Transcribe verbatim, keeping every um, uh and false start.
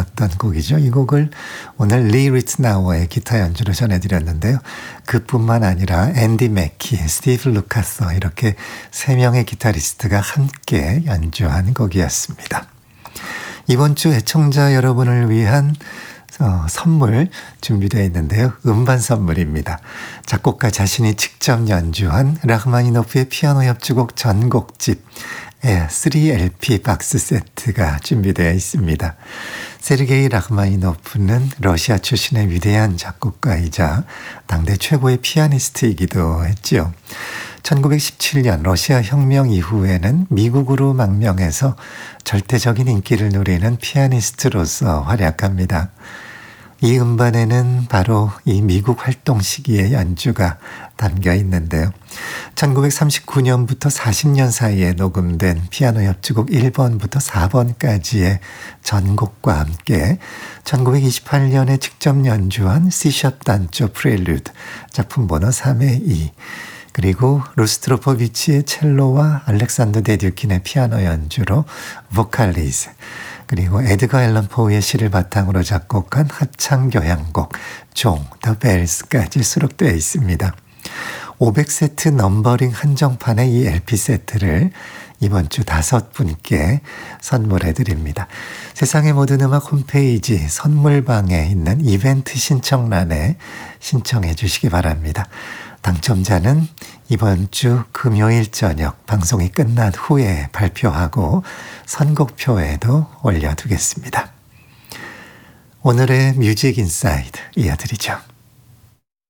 불렀던 곡이죠. 이 곡을 오늘 리 리츠나워의 기타 연주로 전해드렸는데요. 그뿐만 아니라 앤디 맥키, 스티브 루카서 이렇게 세 명의 기타리스트가 함께 연주한 곡이었습니다. 이번 주 애청자 여러분을 위한 어, 선물 준비되어 있는데요. 음반 선물입니다. 작곡가 자신이 직접 연주한 라흐마니노프의 피아노 협주곡 전곡집 삼 엘피 박스 세트가 준비되어 있습니다. 세르게이 라흐마니노프는 러시아 출신의 위대한 작곡가이자 당대 최고의 피아니스트이기도 했지요. 천구백십칠 년 러시아 혁명 이후에는 미국으로 망명해서 절대적인 인기를 누리는 피아니스트로서 활약합니다. 이 음반에는 바로 이 미국 활동 시기의 연주가 담겨 있는데요. 천구백삼십구 년부터 사십 년 사이에 녹음된 피아노 협주곡 일 번부터 사 번까지의 전곡과 함께 천구백이십팔 년에 직접 연주한 C샵 단조 프렐류드 작품 번호 삼의 이, 그리고 루스트로포비치의 첼로와 알렉산더 데듀킨의 피아노 연주로 보칼리즈, 그리고 에드거 앨런 포의 시를 바탕으로 작곡한 합창 교향곡 종, 더 벨스까지 수록되어 있습니다. 오백 세트 넘버링 한정판의 이 엘피 세트를 이번 주 다섯 분께 선물해 드립니다. 세상의 모든 음악 홈페이지 선물방에 있는 이벤트 신청란에 신청해 주시기 바랍니다. 당첨자는 이번 주 금요일 저녁 방송이 끝난 후에 발표하고 선곡표에도 올려두겠습니다. 오늘의 뮤직 인사이드 이어드리죠.